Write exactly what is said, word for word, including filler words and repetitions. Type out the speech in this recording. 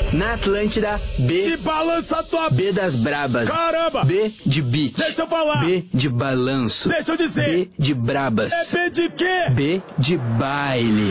Na Atlântida, B. Se balança tua... B das brabas. Caramba! B de beat. Deixa eu falar. B de balanço. Deixa eu dizer. B de brabas. É B de quê? B de baile.